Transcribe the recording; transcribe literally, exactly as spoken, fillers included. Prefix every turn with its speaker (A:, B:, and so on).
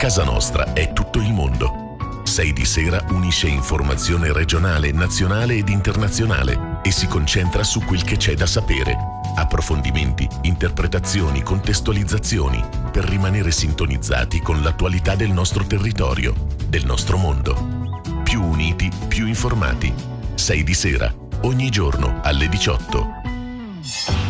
A: Casa nostra è tutto il mondo. sei di Sera unisce informazione regionale, nazionale ed internazionale e si concentra su quel che c'è da sapere. Approfondimenti, interpretazioni, contestualizzazioni per rimanere sintonizzati con l'attualità del nostro territorio, del nostro mondo. Più uniti, più informati. sei di Sera, ogni giorno alle diciotto.